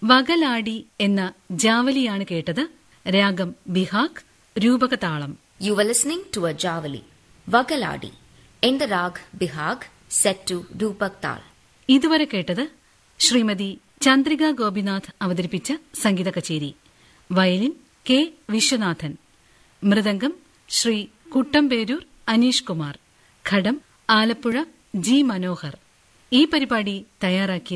വകലാടി എന്ന ജാവലിയാണ് കേട്ടത്. രാഗം Behag, രൂപകതാളം. You were listening to a Javali, Vagaladi, in the rag Bihag, set to Rupak Tal. ഇതുവരെ കേട്ടത് ശ്രീമതി ചന്ദ്രിക ഗോപിനാഥ് അവതരിപ്പിച്ച സംഗീത കച്ചേരി. വയലിൻ കെ വിശ്വനാഥൻ, മൃദംഗം ശ്രീ കുട്ടമ്പേരൂർ അനീഷ് കുമാർ, ഘടം ആലപ്പുഴ ജി മനോഹർ. ഈ പരിപാടി തയ്യാറാക്കി